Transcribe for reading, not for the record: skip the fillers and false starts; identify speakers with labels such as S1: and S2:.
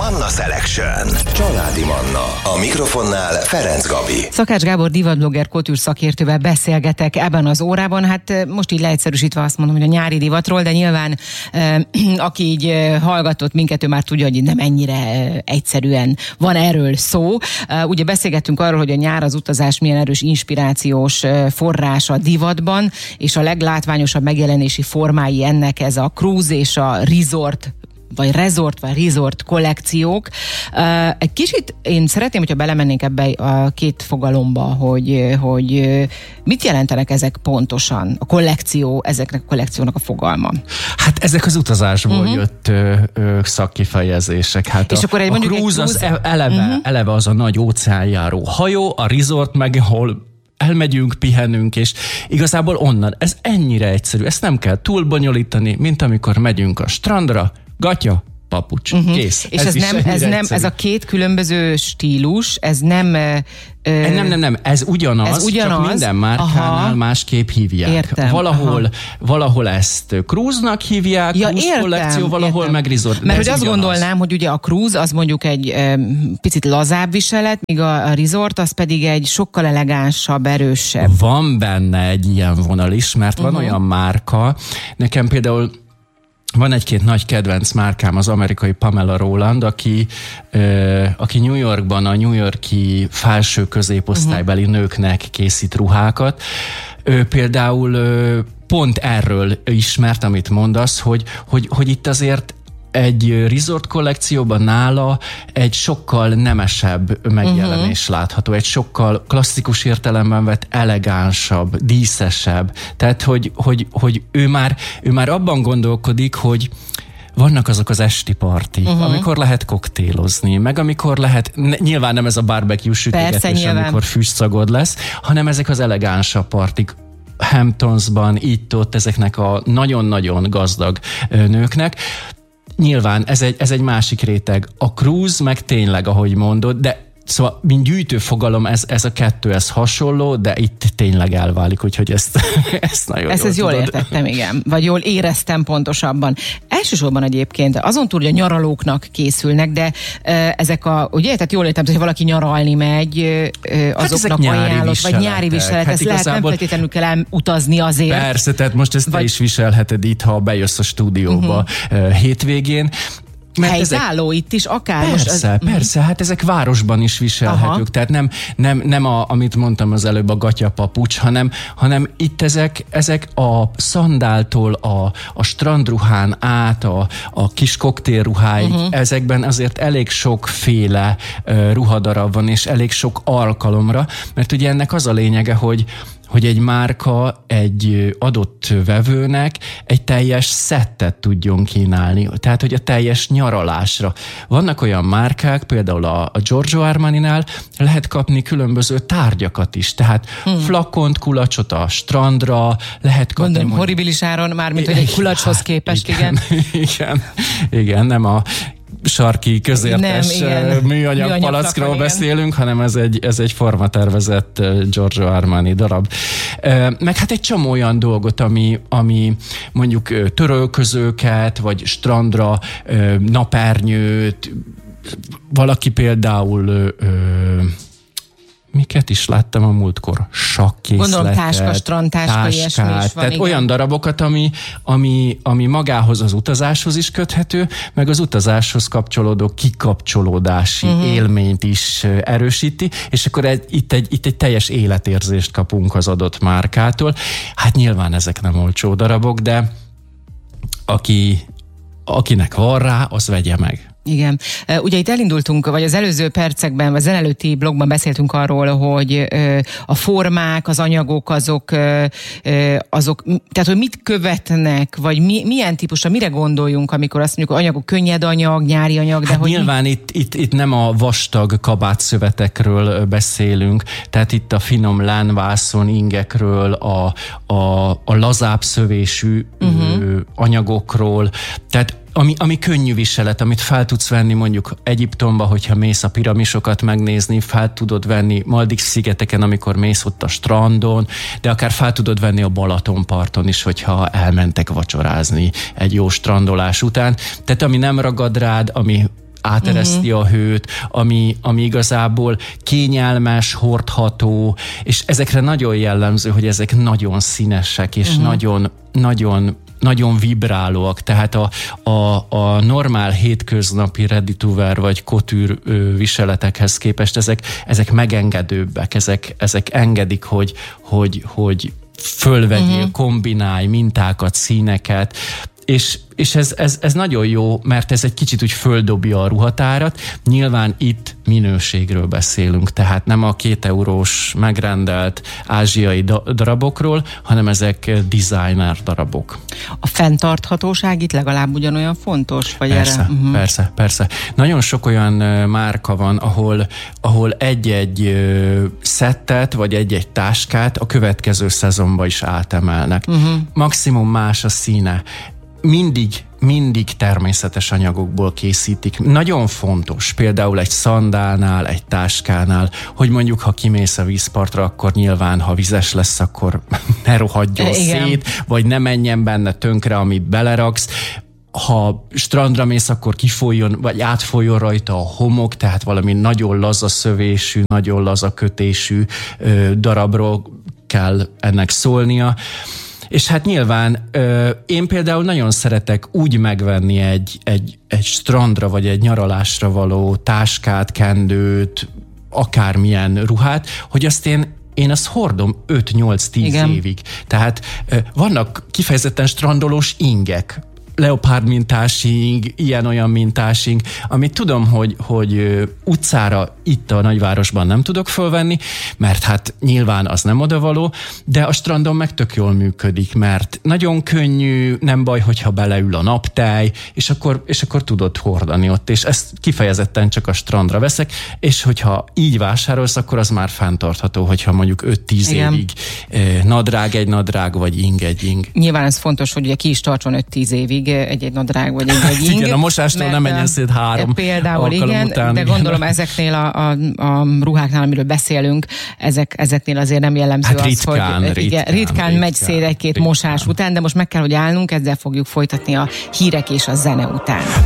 S1: Manna Selection. Családi Manna. A mikrofonnál Ferenc Gabi.
S2: Szakács Gábor divatblogger, couture szakértővel beszélgetek ebben az órában. Hát most így leegyszerűsítve azt mondom, hogy a nyári divatról, de nyilván aki így hallgatott minket, ő már tudja, hogy nem ennyire egyszerűen van erről szó. Ugye beszélgettünk arról, hogy a nyár, az utazás milyen erős inspirációs forrás a divatban, és a leglátványosabb megjelenési formái ennek ez a cruise és a resort kollekciók. Egy kicsit én szeretném, hogyha belemennénk ebbe a két fogalomba, hogy mit jelentenek ezek pontosan, a kollekció, ezeknek a kollekciónak a fogalma.
S3: Hát ezek az utazásból jött szakkifejezések. Hát és akkor a cruise az eleve az a nagy óceánjáró hajó, a resort meg ahol elmegyünk, pihenünk, és igazából onnan. Ez ennyire egyszerű, ezt nem kell túl bonyolítani, mint amikor megyünk a strandra, gatya, papucs, kész.
S2: És ez a két különböző stílus, ez nem...
S3: Nem, ez ugyanaz, csak minden márkánál másképp hívják.
S2: Értem,
S3: valahol ezt cruise-nak hívják, cruise kollekció, valahol meg resort.
S2: Mert hogy azt gondolnám, hogy ugye a cruise az mondjuk egy picit lazább viselet, míg a resort az pedig egy sokkal elegánsabb, erősebb. Van
S3: benne egy ilyen vonal is, mert van olyan márka, nekem például van egy-két nagy kedvenc márkám, az amerikai Pamela Roland, aki New Yorkban a New York-i felső középosztálybeli nőknek készít ruhákat. Ő például pont erről ismert, amit mondasz, hogy itt azért egy resort kollekcióban nála egy sokkal nemesebb megjelenés látható, egy sokkal klasszikus értelemben vett elegánsabb, díszesebb. Tehát, hogy ő már abban gondolkodik, hogy vannak azok az esti partik, amikor lehet koktélozni, meg amikor lehet, nyilván nem ez a barbecue sütögetés, amikor füstszagod lesz, hanem ezek az elegánsabb partik. Hamptonsban, itt-ott, ezeknek a nagyon-nagyon gazdag nőknek. Nyilván ez egy másik réteg. A cruise meg tényleg, ahogy mondod, de szóval mint gyűjtőfogalom ez a kettő, ez hasonló, de itt tényleg elválik, úgyhogy ezt nagyon
S2: jól értettem, igen. Vagy jól éreztem pontosabban. Elsősorban egyébként azon túl, hogy a nyaralóknak készülnek, de ezek ugye, tehát jól értem, hogy valaki nyaralni megy, azoknak ajánlott, vagy nyári viselet, hát ezt lehet nem feltétlenül kell elutazni azért.
S3: Persze, tehát most ezt te is viselheted itt, ha bejössz a stúdióba hétvégén.
S2: Helytálló itt is akár.
S3: Persze, hát ezek városban is viselhetők, tehát nem amit mondtam az előbb, a gatyapapucs, hanem itt ezek a szandáltól a strandruhán át a kis koktélruháig, ezekben azért elég sokféle ruhadarab van, és elég sok alkalomra, mert ugye ennek az a lényege, hogy egy márka egy adott vevőnek egy teljes szettet tudjon kínálni, tehát hogy a teljes nyaralásra. Vannak olyan márkák, például a Giorgio Armaninál lehet kapni különböző tárgyakat is, tehát flakont, kulacsot a strandra, lehet kapni...
S2: Gondolom, horribilis áron, mármint hogy egy kulacshoz képest,
S3: igen, nem a sarki közértes műanyag palackról beszélünk, hanem ez egy formatervezett Giorgio Armani darab. Meg hát egy csomó olyan dolgot, ami mondjuk törölközőket, vagy strandra napernyőt, valaki például miket is láttam a múltkor? Sakkészletet.
S2: Gondolom táska, strandtáska, ilyesmi is van.
S3: Tehát olyan darabokat, ami magához az utazáshoz is köthető, meg az utazáshoz kapcsolódó kikapcsolódási élményt is erősíti, és akkor itt egy teljes életérzést kapunk az adott márkától. Hát nyilván ezek nem olcsó darabok, de akinek van rá, az vegye meg.
S2: Igen. Ugye itt elindultunk, vagy az előző percekben, vagy az előtti blogban beszéltünk arról, hogy a formák, az anyagok, azok, tehát hogy mit követnek, vagy milyen típusra, mire gondoljunk, amikor azt mondjuk, hogy anyagok, könnyed anyag, nyári anyag, de
S3: hát hogy... Nyilván itt nem a vastag kabátszövetekről beszélünk, tehát itt a finom lánvászon ingekről, a lazább szövésű anyagokról, tehát ami könnyű viselet, amit fel tudsz venni mondjuk Egyiptomba, hogyha mész a piramisokat megnézni, fel tudod venni Maldív-szigeteken, amikor mész ott a strandon, de akár fel tudod venni a Balatonparton is, hogyha elmentek vacsorázni egy jó strandolás után. Tehát ami nem ragad rád, ami átereszti a hőt, ami igazából kényelmes, hordható, és ezekre nagyon jellemző, hogy ezek nagyon színesek, és nagyon vibrálóak, tehát a normál hétköznapi ready to wear vagy couture viseletekhez képest ezek megengedőbbek, ezek engedik, hogy fölvegyél, kombinálj mintákat, színeket, és ez nagyon jó, mert ez egy kicsit úgy földobja a ruhatárat. Nyilván itt minőségről beszélünk, tehát nem a 2 eurós megrendelt ázsiai darabokról, hanem ezek designer darabok.
S2: A fenntarthatóság itt legalább ugyanolyan fontos? Vagy
S3: persze,
S2: erre?
S3: persze. Nagyon sok olyan márka van, ahol egy-egy szettet, vagy egy-egy táskát a következő szezonba is átemelnek. Maximum más a színe. Mindig természetes anyagokból készítik. Nagyon fontos, például egy szandálnál, egy táskánál, hogy mondjuk, ha kimész a vízpartra, akkor nyilván, ha vizes lesz, akkor ne rohadjon szét, vagy ne menjen benne tönkre, amit beleraksz. Ha strandra mész, akkor kifolyjon, vagy átfolyjon rajta a homok, tehát valami nagyon laza szövésű, nagyon laza kötésű darabról kell ennek szólnia. És hát nyilván én például nagyon szeretek úgy megvenni egy strandra vagy egy nyaralásra való táskát, kendőt, akármilyen ruhát, hogy azt én azt hordom 5-8-10 évig. Tehát vannak kifejezetten strandolós ingek, leopárd mintásing, ilyen-olyan mintásing, amit tudom, hogy utcára itt a nagyvárosban nem tudok fölvenni, mert hát nyilván az nem odavaló, de a strandon meg tök jól működik, mert nagyon könnyű, nem baj, hogyha beleül a naptej, és akkor tudod hordani ott, és ezt kifejezetten csak a strandra veszek, és hogyha így vásárolsz, akkor az már fenntartható, hogyha mondjuk 5-10 évig nadrág egy nadrág, vagy ing egy ing.
S2: Nyilván ez fontos, hogy ugye ki is tartson 5-10 évig egy nadrág vagy egy ing.
S3: Igen, a mosástól nem menjen szét 3
S2: például igen, után, de gondolom ezeknél a ruháknál, amiről beszélünk, ezeknél azért nem jellemző
S3: hát
S2: ritkán megy szét egy-két mosás után, de most meg kell, hogy állnunk, ezzel fogjuk folytatni a hírek és a zene után.